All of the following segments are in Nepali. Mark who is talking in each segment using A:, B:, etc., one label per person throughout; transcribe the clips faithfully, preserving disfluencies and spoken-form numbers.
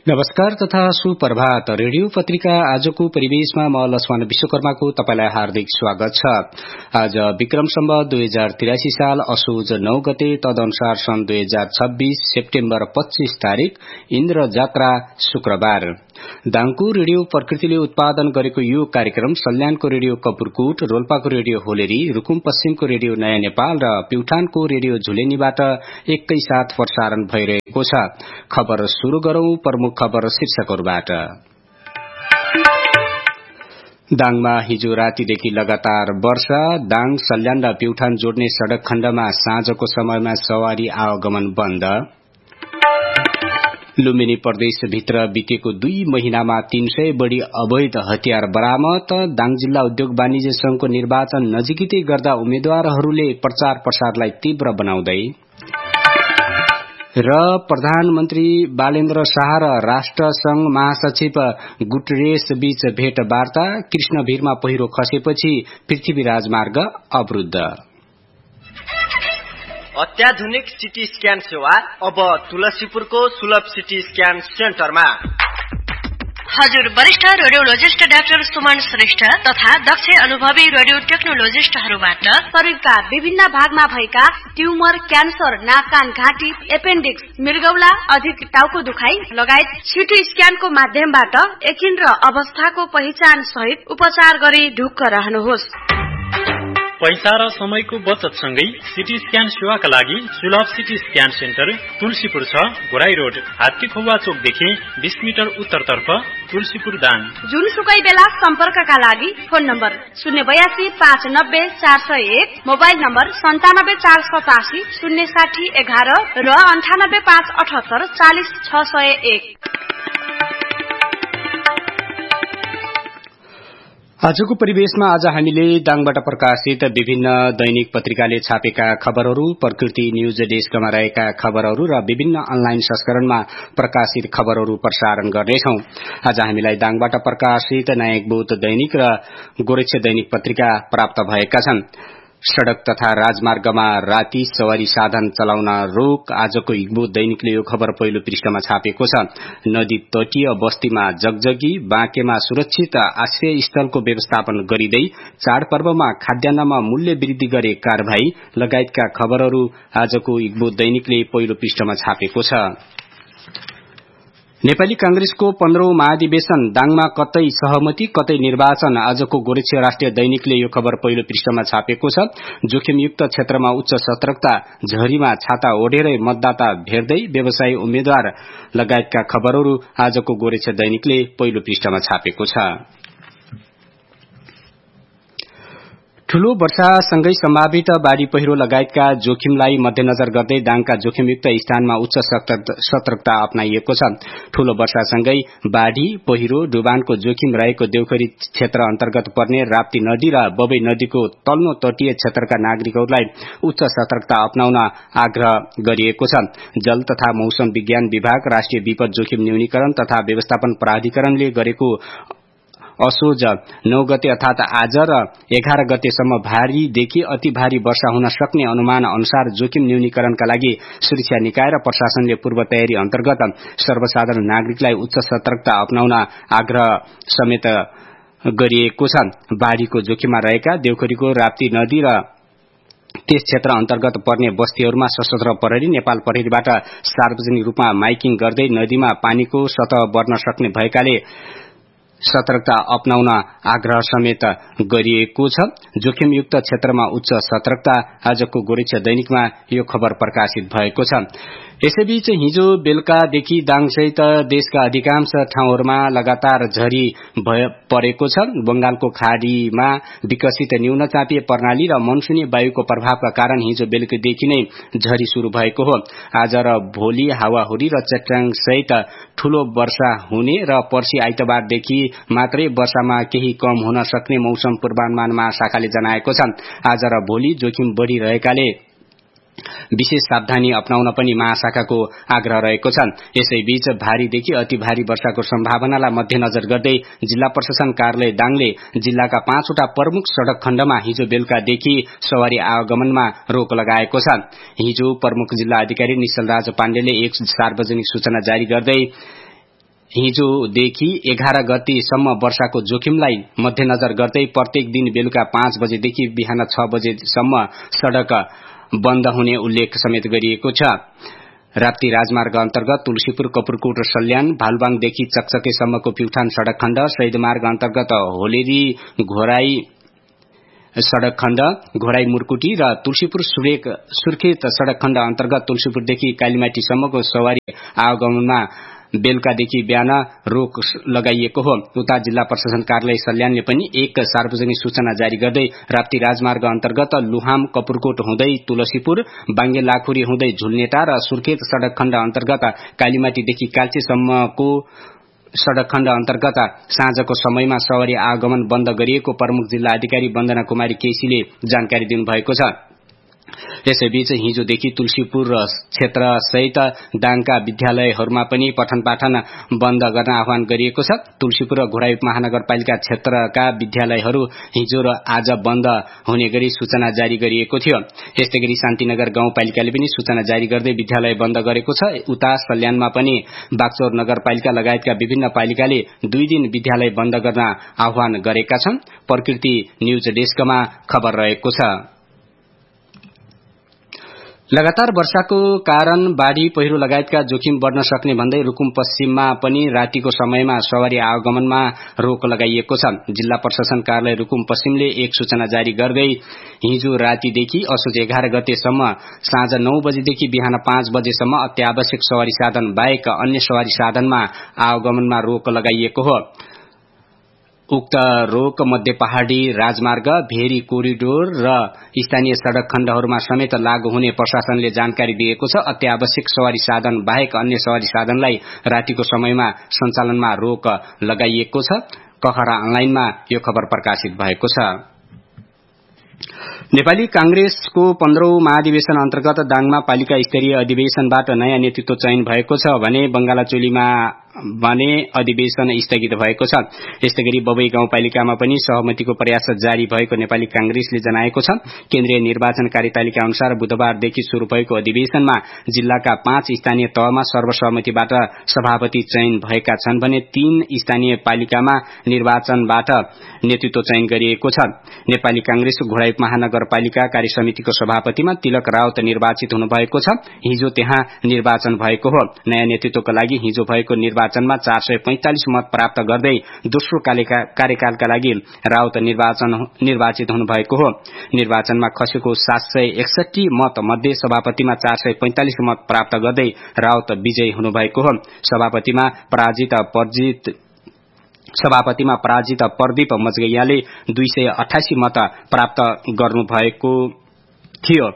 A: नमस्कार तथा सुप्रभात। रेडियो पत्रिका आजको परिवेशमा म लक्ष्मण विश्वकर्माको तपाईलाई हार्दिक स्वागत छ। आज विक्रम सम्वत दुई हजार तिरासी साल असोज नौ गते, तदनुसार सन् दुई हजार छब्बीस सेप्टेम्बर पच्चीस तारीक इन्द्र जात्रा शुक्रबार। दाङको रेडियो प्रकृतिले उत्पादन गरेको यो कार्यक्रम सल्यानको रेडियो कपुरकोट, रोल्पाको रेडियो होलेरी, रुकुम पश्चिमको रेडियो नयाँ नेपाल र प्युठानको रेडियो झुलेनीबाट एकैसाथ प्रसारण भइरहेको छ। खबर शुरू गरौं प्रमुख खबर शीर्षकहरूबाट। दाङमा हिजो रातिदेखि लगातार वर्षा। दाङ, सल्यान र प्युठान जोड्ने सड़क खण्डमा साँझको समयमा सवारी आवागमन बन्द। लुम्बिनी प्रदेशभित्र बितेको दुई महिनामा तीन सय बढ़ी अवैध हतियार बरामद। दाङ जिल्ला उद्योग वाणिज्य संघको निर्वाचन नजिकै गर्दा उम्मेद्वारहरूले प्रचार प्रसारलाई तीव्र बनाउँदै र प्रधानमन्त्री बालेन्द्र शाह र राष्ट्र संघ महासचिव गुटरेस बीच भेटवार्ता। कृष्णभिरमा पहिरो खसेपछि पृथ्वी राजमार्ग अवरुद्ध।
B: अत्याधुनिक सिटी स्क्यान सेवा अब तुलसीपुरको सुलभ सिटी स्क्यान सेन्टरमा।
C: हजुर वरिष्ठ रेडियोलोजिस्ट डाक्टर सुमन श्रेष्ठ तथा दक्ष अनुभवी रेडियो टेक्नोलोजिस्टहरूबाट शरीरका विभिन्न भागमा भएका ट्युमर, क्यान्सर, नाक, कान, घाँटी, एपेन्डिक्स, मृगौला, अधिक टाउको दुखाइ लगायत सिटी स्क्यानको माध्यमबाट एकिन र अवस्थाको पहिचान सहित उपचार गरी ढुक्क रहनुहोस्।
D: पैसा र समयको बचत सँगै सिटी स्क्यान सेवाका लागि सुलभ सिटी स्क्यान सेन्टर तुलसीपुर छ, गोराई रोड, हात्ती खुवा चोकदेखि बीस मिटर उत्तरतर्फ, तुलसीपुर दाङ।
C: जुनसुकै बेला सम्पर्कका लागि फोन नम्बर शून्य बयासी पाँच नब्बे चार सय एक, मोबाइल नम्बर सन्तानब्बे चार सतासी शून्य साठी एघार र अन्ठानब्बे पाँच अठहत्तर चालिस छ सय एक।
A: आजको परिवेशमा आज हामीले दाङबाट प्रकाशित विभिन्न दैनिक पत्रिकाले छापेका खबरहरू, प्रकृति न्यूज डेस्कमा रहेका खबरहरू र विभिन्न अनलाइन संस्करणमा प्रकाशित खबरहरू प्रसारण गर्नेछौं। आज हामीलाई दाङबाट प्रकाशित नयाँ बोध दैनिक र गोरक्ष दैनिक पत्रिका प्राप्त भएका छन्। सड़क तथा राजमार्गमा राति सवारी साधन चलाउन रोक। आजको हिग्बो दैनिकले यो खबर पहिलो पृष्ठमा छापेको छ। नदी तटीय बस्तीमा जगजगी, बाँकेमा सुरक्षित आश्रय स्थलको व्यवस्थापन गरिँदै चाडपर्वमा खाद्यान्नमा मूल्य वृद्धि गरे कारबाही लगायतका खबरहरू आजको हिग्बो दैनिकले पहिलो पृष्ठमा छापेको छ। नेपाली कांग्रेसको पन्ध्रौं महाधिवेशन, दाङमा कतै सहमति कतै निर्वाचन। आजको गोरक्ष राष्ट्रिय दैनिकले यो खबर पहिलो पृष्ठमा छापेको छ। जोखिमयुक्त क्षेत्रमा उच्च सतर्कता, झरीमा छाता ओढेरै मतदाता भेट्दै व्यवसायी उम्मेद्वार लगायतका खबरहरू आजको गोरक्ष दैनिकले पहिलो पृष्ठमा छापेको छ। ठूलो वर्षासँगै सम्भावित बाढ़ी पहिरो लगायतका जोखिमलाई मध्यनजर गर्दै दाङका जोखिमयुक्त स्थानमा उच्च सतर्कता अपनाइएको छ। ठूलो वर्षासँगै बाढ़ी पहिरो डुबानको जोखिम रहेको देउखरी क्षेत्र अन्तर्गत पर्ने राप्ती नदी र बबई नदीको तल्लो तटीय क्षेत्रका नागरिकहरूलाई उच्च सतर्कता अपनाउन आग्रह गरिएको छ। जल तथा मौसम विज्ञान विभाग, राष्ट्रिय विपद जोखिम न्यूनीकरण तथा व्यवस्थापन प्राधिकरणले गरेको असोज नौ गते अर्थात आज र एघार गतेसम्म भारीदेखि अति भारी वर्षा हुन सक्ने अनुमान अनुसार जोखिम न्यूनीकरणका लागि सुरक्षा निकाय र प्रशासनले पूर्व तयारी अन्तर्गत सर्वसाधारण नागरिकलाई उच्च सतर्कता अपनाउन आग्रह समेत गरिएको छ। बाढ़ीको जोखिममा रहेका देउखरीको राप्ती नदी र त्यस क्षेत्र अन्तर्गत पर्ने बस्तीहरूमा सशस्त्र प्रहरी, नेपाल प्रहरीबाट सार्वजनिक रूपमा माइकिङ गर्दै नदीमा पानीको सतह बढ्न सक्ने भएकाले सतर्कता अपनाउन आग्रह समेत गरिएको छ। जोखिमयुक्त क्षेत्रमा उच्च सतर्कता, आजको गोरक्ष दैनिकमा यो खबर प्रकाशित भएको छ। यसैबीच हिजो बेलुकादेखि दाङसहित देशका अधिकांश ठाउँहरूमा लगातार झरी परेको छ। बंगालको खाड़ीमा विकसित न्यून चापिय प्रणाली र मनसुनी वायुको प्रभावका कारण हिजो बेलुकीदेखि नै झरी शुरू भएको हो। आज र भोलि हावाहुरी र चट्याङ सहित ठूलो वर्षा हुने र पर्सि आइतबारदेखि मात्रै वर्षामा केही कम हुन सक्ने मौसम पूर्वानुमान महाशाखाले जनाएको छ। आज र भोलि जोखिम बढ़िरहेकाले विशेष सावधानी अपनाउन पनि महाशाखाको आग्रह रहेको छ। यसैबीच भारीदेखि अति भारी वर्षाको सम्भावनालाई मध्यनजर गर्दै जिल्ला प्रशासन कार्यालय दाङले जिल्लाका पाँचवटा प्रमुख सड़क खण्डमा हिजो बेलुकादेखि सवारी आवागमनमा रोक लगाएको छ। हिजो प्रमुख जिल्ला अधिकारी निश्चल राज पाण्डेले एक सार्वजनिक सूचना जारी गर्दै हिजोदेखि एघार गतेसम्म वर्षाको जोखिमलाई मध्यनजर गर्दै प्रत्येक दिन बेलुका पाँच बजेदेखि बिहान छ बजेसम्म सड़क बन्द हुने उल्लेख समेत गरिएको छ। राप्ती राजमार्ग अन्तर्गत तुलसीपुर, कपुरकोट र सल्यान, भालुबाङदेखि चकचकेसम्मको प्युठान सड़क खण्ड, शहीद मार्ग अन्तर्गत होलेरी घोराई सड़क खण्ड, घोराई मुर्कुटी र तुलसीपुर सुर्खेत सड़क खण्ड अन्तर्गत तुलसीपुरदेखि कालीमाटीसम्मको सवारी आवागमनमा बेलुकादेखि बिहान रोक लगाइएको हो। उता जिल्ला प्रशासन कार्यालय सल्यानले पनि एक सार्वजनिक सूचना जारी गर्दै राप्ती राजमार्ग अन्तर्गत लुहाम, कपुरकोट हुँदै तुलसीपुर, बाङ्गे लाखुरी हुँदै झुलनेटा र सुर्खेत सड़क खण्ड अन्तर्गत कालीमाटीदेखि काल्चेसम्मको सड़क खण्ड अन्तर्गत साँझको समयमा सवारी आगमन बन्द गरिएको प्रमुख जिल्ला अधिकारी वन्दना कुमारी केसीले जानकारी दिनुभएको छ। यसैबीच हिजोदेखि तुलसीपुर क्षेत्र सहित दाङका विद्यालयहरूमा पनि पठन पाठन बन्द गर्न आह्वान गरिएको छ। तुलसीपुर र घोराई महानगरपालिका क्षेत्रका विद्यालयहरू हिजो र आज बन्द हुने गरी सूचना जारी गरिएको थियो। यस्तै गरी शान्तिनगर गाउँपालिकाले पनि सूचना जारी गर्दै विद्यालय बन्द गरेको छ। उता सल्यानमा पनि बागचौर नगरपालिका लगायतका विभिन्न पालिकाले दुई दिन विद्यालय बन्द गर्न आह्वान गरेका छन्। प्रकृति न्यूज डेस्कमा खबर रहेको छ। लगातार वर्षाको कारण बाढ़ी पहिरो लगायतका जोखिम बढ़न सक्ने भन्दै रुकुम पश्चिममा पनि रातिको समयमा सवारी आवागमनमा रोक लगाइएको छ। जिल्ला प्रशासन कार्यालय रुकुम पश्चिमले एक सूचना जारी गर्दै हिजो रातिदेखि असोज एघार गतेसम्म साँझ नौ बजेदेखि बिहान पाँच बजेसम्म अत्यावश्यक सवारी साधन बाहेक अन्य सवारी साधनमा आवागमनमा रोक लगाइएको हो। उक्त रोक मध्य पहाड़ी राजमार्ग, भेरी कोरिडोर र स्थानीय सड़क खण्डहरूमा समेत लागू हुने प्रशासनले जानकारी दिएको छ। अत्यावश्यक सवारी साधन बाहेक अन्य सवारी साधनलाई रातिको समयमा सञ्चालनमा रोक लगाइएको छ। कखरा अनलाइनमा यो खबर प्रकाशित भएको छ। नेपाली कांग्रेसको पन्ध्रौं महाधिवेशन अन्तर्गत दाङमा पालिका स्तरीय अधिवेशनबाट नयाँ नेतृत्व चयन भएको छ भने बंगालाचोलीमा भने अधिवेशन स्थगित भएको छ। यस्तै गरी बबई गाउँपालिकामा पनि सहमतिको प्रयास जारी भएको नेपाली कांग्रेसले जनाएको छ। केन्द्रीय निर्वाचन कार्यतालिका अनुसार बुधबारदेखि शुरू भएको अधिवेशनमा जिल्लाका पाँच स्थानीय तहमा सर्वसम्मतिबाट सभापति चयन भएका छन् भने तीन स्थानीय पालिकामा निर्वाचनबाट नेतृत्व चयन गरिएको छ। नेपाली कांग्रेस घोराई महानगरपालिका कार्यसमितिको सभापतिमा तिलक राउत निर्वाचित हुनुभएको छ। हिजो त्यहाँ निर्वाचन भएको हो। नयाँ नेतृत्वका लागि हिजो भएको निर्वाचनमा चार सय पैंतालिस मत प्राप्त गर्दै दोस्रो कार्यकालका लागि राउत निर्वाचन निर्वाचित हुनुभएको हो। निर्वाचनमा खसेको सात सय एकसठी मत मध्ये सभापतिमा चार सय पैंतालिस मत प्राप्त गर्दै राउत विजयी हुनुभएको हो। सभापतिमा पराजित पर्जित सभापतिमा पराजित प्रदीप मजगैयाले दुई सय अठासी मत प्राप्त गर्नुभएको थियो।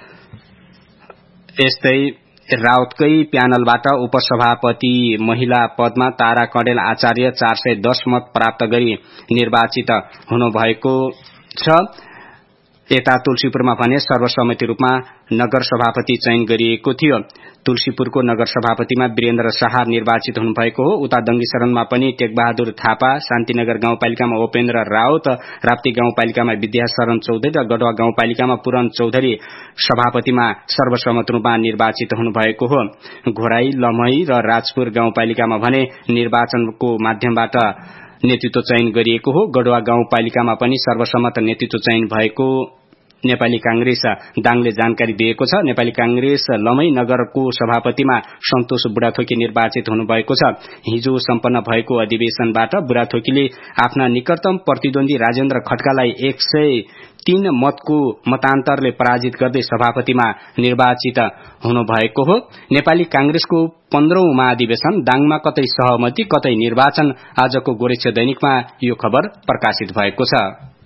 A: यस्तै राउतकै प्यानलबाट उपसभापति महिला पदमा तारा कडेल आचार्य चार सय दस मत प्राप्त गरी निर्वाचित हुनुभएको छ। यता तुलसीपुरमा भने सर्वसम्मति रूपमा नगर सभापति चयन गरिएको थियो। तुलसीपुरको नगर सभापतिमा वीरेन्द्र शाह निर्वाचित हुनुभएको हो। उता दंगीशरणमा पनि टेकबहादुर थापा, शान्तिनगर गाउँपालिकामा उपेन्द्र राउत, राप्ती गाउँपालिकामा विद्याशरण चौधरी र गढवा गाउँपालिकामा पूरन चौधरी सभापतिमा सर्वसम्मत रूपमा निर्वाचित हुनुभएको हो। घोराई, लमही र राजपुर गाउँपालिकामा भने निर्वाचनको माध्यमबाट नेतृत्व चयन गरिएको हो। गढवा गाउँपालिकामा पनि सर्वसम्मत नेतृत्व चयन भएको नेपाली कांग्रेस दाङले जानकारी दिएको छ। नेपाली कांग्रेस लमही नगरको सभापतिमा सन्तोष बुढाथोकी निर्वाचित हुनुभएको छ। हिजो सम्पन्न भएको अधिवेशनबाट बुढाथोकीले आफ्ना निकटतम प्रतिद्वन्दी राजेन्द्र खड्कालाई एक सय तीन मतको मतान्तरले पराजित गर्दै सभापतिमा निर्वाचित हुनुभएको हो। नेपाली कांग्रेसको पन्ध्रौं महाधिवेशन दाङमा कतै सहमति कतै निर्वाचन, आजको गोरेछ दैनिकमा यो खबर प्रकाशित भएको छ।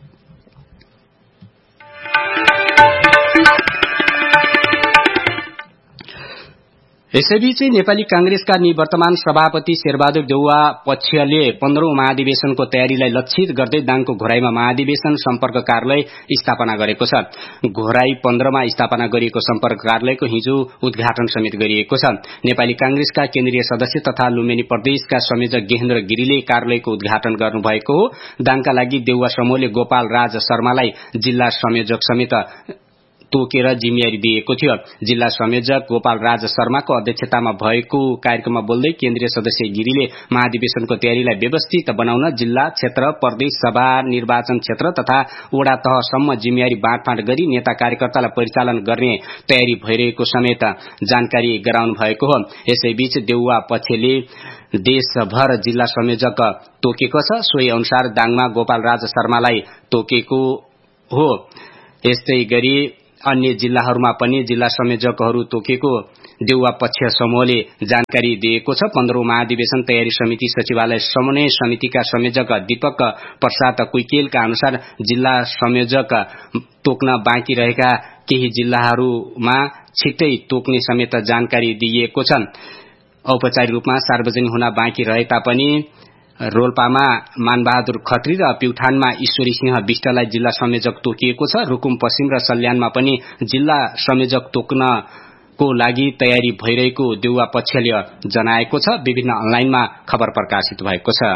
A: यसैबीच नेपाली कांग्रेसका निवर्तमान सभापति शेरबहादुर देउवा पक्षले पन्ध्रौं महाधिवेशनको तयारीलाई लक्षित गर्दै दाङको घोराईमा महाधिवेशन सम्पर्क कार्यालय स्थापना गरेको छ। घोराई पन्ध्रमा स्थापना गरिएको सम्पर्क कार्यालयको हिजो उद्घाटन समेत गरिएको छ। नेपाली कांग्रेसका केन्द्रीय सदस्य तथा लुम्बिनी प्रदेशका संयोजक गेहेन्द्र गिरीले कार्यालयको उद्घाटन गर्नुभएको हो। दाङका लागि देउवा समूहले गोपाल राज शर्मालाई जिल्ला संयोजक समेत तोकेर जिम्मेवारी दिएको थियो। जिल्ला संयोजक गोपाल राज शर्माको अध्यक्षतामा भएको कार्यक्रममा बोल्दै केन्द्रीय सदस्य गिरीले महाधिवेशनको तयारीलाई व्यवस्थित बनाउन जिल्ला, क्षेत्र, प्रदेश सभा, निर्वाचन क्षेत्र तथा वडा तहसम्म जिम्मेवारी बाँडफाँड गरी नेता कार्यकर्तालाई परिचालन गर्ने तयारी भइरहेको समेत जानकारी गराउनु भएको हो। यसैबीच देउवा पक्षले देशभर जिल्ला संयोजक तोकेको छ। सोही अनुसार दाङमा गोपाल राज शर्मालाई तोकेको हो। यस्तै गरी अन्य जिल्लाहरूमा पनि जिल्ला संयोजकहरू तोकेको देउवा पक्ष समूहले जानकारी दिएको छ। पन्ध्रौं महाधिवेशन तयारी समिति सचिवालय समन्वय समितिका संयोजक दीपक प्रसाद कुइकेलका अनुसार जिल्ला संयोजक तोक्न बाँकी रहेका केही जिल्लाहरूमा छिट्टै तोक्ने समेत जानकारी दिएको छ। औपचारिक रूपमा सार्वजनिक हुन बाँकी रहे तापनि रोल्पामा मानबहादुर खत्री र प्युठानमा ईश्वरी सिंह विष्टलाई जिल्ला संयोजक तोकिएको छ। रुकुम पश्चिम र सल्यानमा पनि जिल्ला संयोजक तोक्नको लागि तयारी भइरहेको देउवा पक्षले जनाएको छ। विभिन्न अनलाइनमा खबर प्रकाशित भएको छ।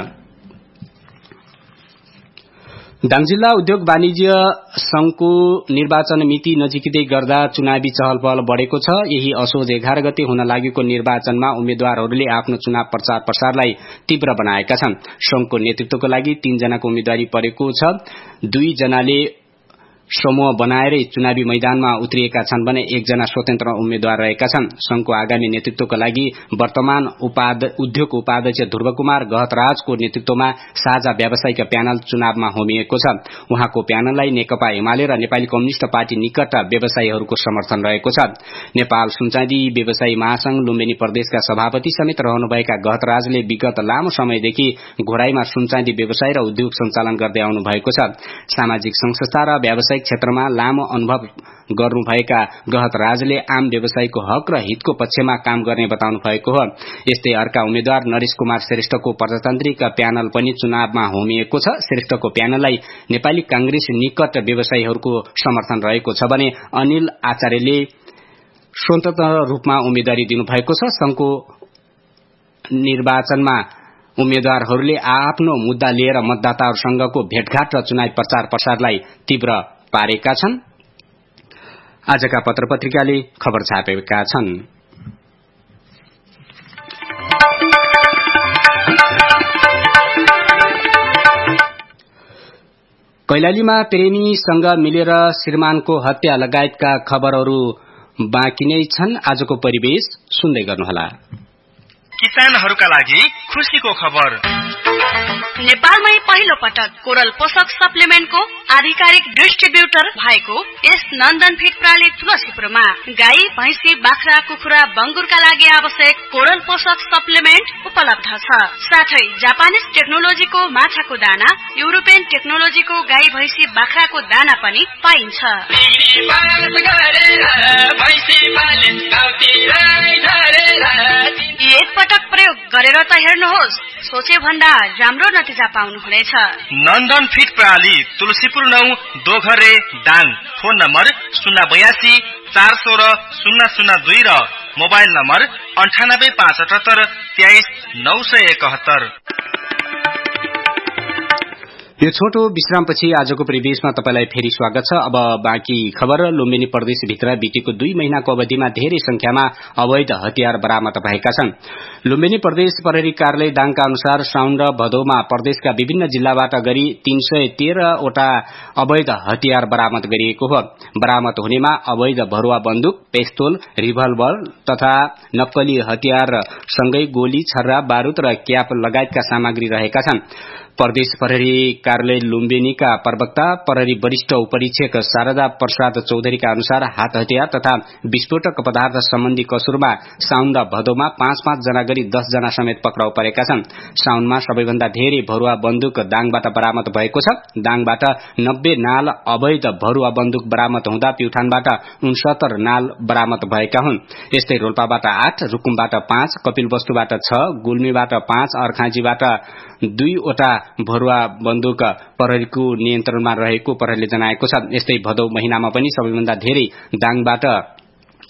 A: दाङ जिल्ला उद्योग वाणिज्य संघको निर्वाचन मिति नजिकै गर्दा चुनावी चहलपहल बढ़ेको छ। यही असोज एघार गते हुन लागेको निर्वाचनमा उम्मेद्वारहरूले आफ्नो चुनाव प्रचार प्रसारलाई तीव्र बनाएका छन्। संघको नेतृत्वको लागि तीन जनाको उम्मेद्वारी परेको छ। दुई जनाले समूह बनाएर चुनावी मैदानमा उत्रिएका छन् भने एकजना स्वतन्त्र उम्मेद्वार रहेका छन्। संघको आगामी नेतृत्वको लागि वर्तमान उद्योग उपाध्यक्ष ध्रुव कुमार गहतराजको नेतृत्वमा साझा व्यावसायिक प्यानल चुनावमा होमिएको छ। उहाँको प्यानललाई नेकपा एमाले र नेपाली कम्युनिष्ट पार्टी निकट व्यवसायीहरूको समर्थन रहेको छ। नेपाल सुनचाँदी व्यवसायी महासंघ लुम्बिनी प्रदेशका सभापति समेत रहनुभएका गहतराजले विगत लामो समयदेखि घोराईमा सुनचाँदी व्यवसाय र उद्योग सञ्चालन गर्दै आउनु भएको छ। सामाजिक संस्था र व्यावसायिक क्षेत्रमा लामो अनुभव गर्नुभएका गहतराजले आम व्यवसायीको हक र हितको पक्षमा काम गर्ने बताउनु भएको हो। यस्तै अर्का उम्मेद्वार नरेश कुमार श्रेष्ठको प्रजातान्त्रिक प्यानल पनि चुनावमा होमिएको छ। श्रेष्ठको प्यानललाई नेपाली कांग्रेस निकट व्यवसायीहरूको समर्थन रहेको छ भने अनिल आचार्यले स्वतन्त्र रूपमा उम्मेदवारी दिनुभएको छ। संघको निर्वाचनमा उम्मेद्वारहरूले आफ्नो मुद्दा लिएर मतदाताहरूसँगको भेटघाट र चुनावी प्रचार प्रसारलाई तीव्र पारेका छन्। आजका पत्र पत्रिकाले खबर छापेका छन्। कैलालीमा प्रेमीसँग मिलेर श्रीमानको हत्या लगायतका खबरहरू बाँकी नै छन्। आजको परिवेश सुन्दै गर्नुहोला।
B: किसानहरूका लागि खुशीको खबर।
C: नेपालमै पहिलो पटक कोरल पोषक सप्लिमेन्टको आधिकारिक डिस्ट्रिब्युटर भएको यस नन्दन फिड प्रणाली तुलसीपुरमा गाई, भैंसी, बाख्रा, कुखुरा, बंगुरका लागि आवश्यक कोरल पोषक सप्लिमेन्ट उपलब्ध छ। साथै जापानिज टेक्नोलोजीको माछाको दाना, युरोपियन टेक्नोलोजीको गाई, भैंसी, बाख्राको दाना पनि पाइन्छ। एक पटक प्रयोग गरेर त हेर्नुहोस्, सोचे भन्दा राम्रो नतिजा पाउनुहुनेछ।
B: नन्दन फिड प्रणाली तुलसीपुर नौ दोघरे दाङ। फोन नम्बर शून्य बयासी चार सोह्र शून्य शून्य दुई र मोबाइल नम्बर अन्ठानब्बे पाँच अठहत्तर तेइस नौ सय एकहत्तर।
A: यो छोटो विश्रामपछि आजको परिवेशमा तपाईलाई फेरि स्वागत छ। अब बाँकी खबर। लुम्बिनी प्रदेशभित्र बितेको दुई महिनाको अवधिमा धेरै संख्यामा अवैध हतियार बरामद भएका छन्। लुम्बिनी प्रदेश प्रहरी कार्यालय दाङका अनुसार साउन र भदौमा प्रदेशका विभिन्न जिल्लाबाट गरी तीन सय तेह्रवटा अवैध हतियार बरामद गरिएको हो। बरामद हुनेमा अवैध भरुवा बन्दुक, पेस्तोल, रिभल्भर तथा नक्कली हतियार सँगै गोली, छर्रा, बारूद र क्याप लगायतका सामग्री रहेका छन्। प्रदेश प्रहरी कार्यालय लुम्बिनीका प्रवक्ता प्रहरी वरिष्ठ उपरीक्षक शारदा प्रसाद चौधरीका अनुसार हात हतियार तथा विस्फोटक पदार्थ सम्बन्धी कसुरमा साउन र भदौमा पाँच पाँच जना गरी दस जना समेत पक्राउ परेका छन्। साउनमा सबैभन्दा धेरै भरुवा बन्दुक दाङबाट बरामद भएको छ। दाङबाट नब्बे नाल अवैध भरुवा बन्दुक बरामद हुँदा प्युठानबाट उनसत्तर नाल बरामद भएका हुन्। यस्तै रोल्पाबाट आठ, रुकुमबाट पाँच, कपिलवस्तुबाट छ, गुल्मीबाट पाँच, अर्खाँजीबाट दुईवटा भरुवा बन्दुक प्रहरीको नियन्त्रणमा रहेको प्रहरीले जनाएको छ। यस्तै भदौ महिनामा पनि सबैभन्दा धेरै दाङबाट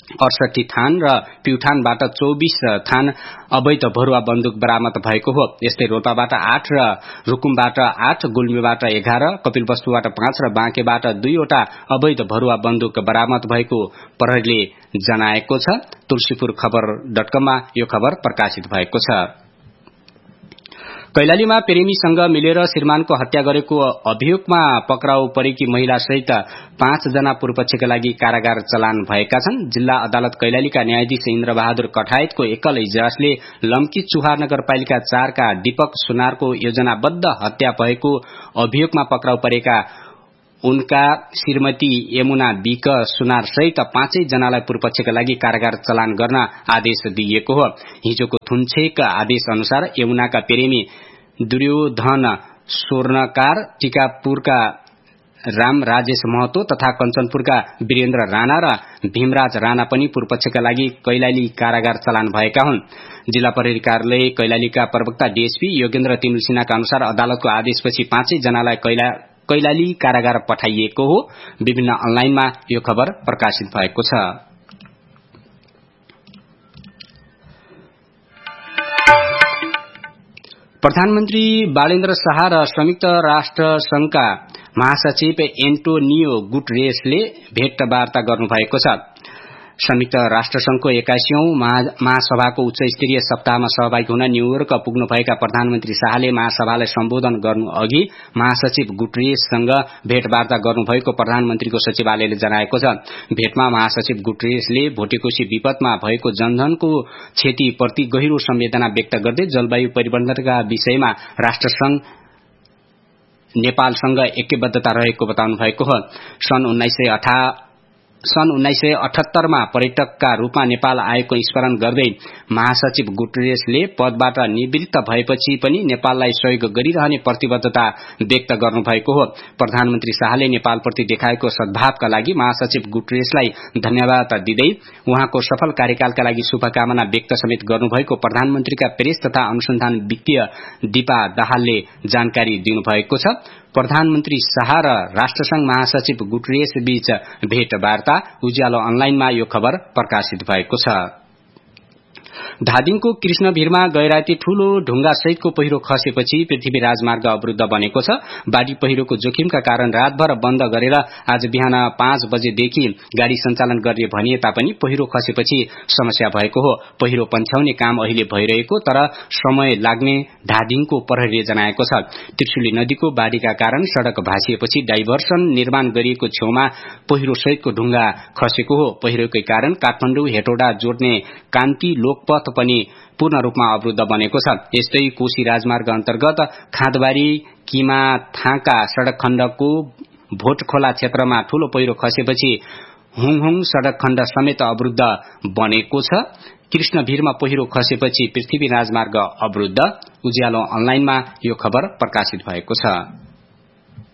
A: अडसठी थान र प्युठानबाट चौबिस थान अवैध भरुवा बन्दुक बरामद भएको हो। यस्तै रोल्पाबाट आठ र रुकुमबाट आठ, गुल्मीबाट एघार, कपिलवस्तुबाट पाँच र बाँकेबाट दुईवटा अवैध भरुवा बन्दुक बरामद भएको प्रहरीले जनाएको छ। तुलसीपुर खबर डट कममा यो खबर प्रकाशित भएको छ। कैलालीमा प्रेमीसँग मिलेर श्रीमानको हत्या गरेको अभियोगमा पक्राउ परेकी महिला सहित पाँच जना पूर्वपक्षका लागि कारागार चलान भएका छन्। जिल्ला अदालत कैलालीका न्यायाधीश इन्द्रबहादुर कठायतको एकल इजलासले लम्की चुहार नगरपालिका चारका दीपक सुनारको योजनाबद्ध हत्या भएको अभियोगमा पक्राउ परेका उनका श्रीमती यमुना विक सुनार सहित पाँचै जनालाई पूर्वपक्षका लागि कारागार चलान गर्न आदेश दिएको हो। हिजोको थुनछेक आदेश अनुसार यमुनाका प्रेमी दुर्योधन स्वर्णकार, टिकापुरका राम राजेश महतो तथा कञ्चनपुरका वीरेन्द्र राणा र भीमराज राणा पनि पूर्वपक्षका लागि कैलाली कारागार चलान भएका हुन्। जिल्ला प्रहरी कार्यालय कैलालीका प्रवक्ता डीएसपी योगेन्द्र तिमल सिन्हाका अनुसार अदालतको आदेशपछि पाँचै जनालाई कैला कैलाली कारागार पठाइएको हो। विभिन्न अनलाइनमा यो खबर प्रकाशित भएको छ। प्रधानमन्त्री बालेन्द्र शाह र संयुक्त राष्ट्र संघका महासचिव एन्टोनियो गुटरेसले भेटवार्ता गर्नुभएको छ। संयुक्त राष्ट्र संघको एक्काइसौं महासभाको उच्च स्तरीय सप्ताहमा सहभागी हुन न्यूयोर्क पुग्नुभएका प्रधानमन्त्री शाहले महासभालाई सम्बोधन गर्नु अघि महासचिव गुटरेससँग भेटवार्ता गर्नुभएको प्रधानमन्त्रीको सचिवालयले जनाएको छ। भेटमा महासचिव गुटरेसले भोटेकोशी विपदमा भएको जनधनको क्षतिप्रति गहिरो संवेदना व्यक्त गर्दै जलवायु परिवर्तनका विषयमा राष्ट्रसंघ नेपालसँग ऐक्यबद्धता रहेको बताउनु भएको हो। सन् उन्नाइस सय अठा सन् उन्नाइस सय अठहत्तरमा पर्यटकका रूपमा नेपाल आएको स्मरण गर्दै महासचिव गुटरेसले पदबाट निवृत्त भएपछि पनि नेपाललाई सहयोग गरिरहने प्रतिबद्धता व्यक्त गर्नुभएको हो। प्रधानमन्त्री शाहले नेपालप्रति देखाएको सद्भावका लागि महासचिव गुटरेसलाई धन्यवाद दिँदै उहाँको सफल कार्यकालका लागि शुभकामना व्यक्त समेत गर्नुभएको प्रधानमन्त्रीका प्रेस तथा अनुसन्धान वित्तीय दीपा दाहालले जानकारी दिनुभएको छ। प्रधानमन्त्री शाह र राष्ट्रसंघ महासचिव गुटरेस बीच भेटवार्ता उज्यालो अनलाइनमा यो खबर प्रकाशित भएको छ। धादिङको कृष्णभिरमा गैराती ठूलो ढुंगा सहितको पहिरो खसेपछि पृथ्वी राजमार्ग अवरुद्ध बनेको छ। बाढ़ी पहिरोको जोखिमका कारण रातभर बन्द गरेर आज बिहान पाँच बजेदेखि गाड़ी सञ्चालन गर्ने भनिए तापनि पहिरो खसेपछि समस्या भएको हो। पहिरो पन्छ्याउने काम अहिले भइरहेको तर समय लाग्ने धादिङको प्रहरीले जनाएको छ। त्रिशुली नदीको बाढ़ीका कारण सड़क भाँसिएपछि डाइभर्सन निर्माण गरिएको छेउमा पहिरो सहितको ढुंगा खसेको हो। पहिरोकै कारण काठमाडौँ हेटौडा जोड्ने कान्ति लोकपथ पनि पूर्ण रूपमा अवरुद्ध बनेको छ। यस्तै कोशी राजमार्ग अन्तर्गत खाँदबारी किमा थाका सड़क खण्डको भोटखोला क्षेत्रमा ठूलो पहिरो खसेपछि हुङहुङ सड़क खण्ड समेत अवरुद्ध बनेको छ। कृष्णभिरमा पहिरो खसेपछि पृथ्वी राजमार्ग अवरुद्ध। उज्यालो अनलाइनमा यो खबर प्रकाशित भएको छ।